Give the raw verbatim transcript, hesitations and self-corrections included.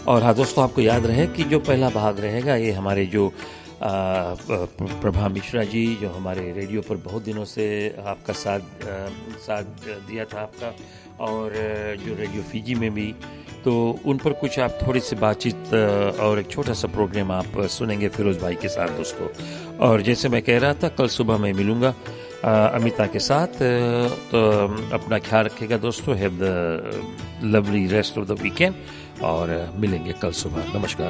और हाँ दोस्तों, आपको याद रहे कि जो पहला भाग रहेगा ये हमारे जो आ, प्रभा मिश्रा जी, जो हमारे रेडियो पर बहुत दिनों से आपका साथ आ, साथ दिया था आपका, और जो रेडियो फिजी में भी, तो उन पर कुछ आप थोड़ी सी बातचीत और एक छोटा सा प्रोग्राम आप सुनेंगे फिरोज़ भाई के साथ दोस्तों। और जैसे मैं कह रहा था, कल सुबह मैं मिलूँगा अमिता के साथ। तो अपना ख्याल रखिएगा दोस्तों। Have the lovely rest of the weekend, और मिलेंगे कल सुबह। नमस्कार।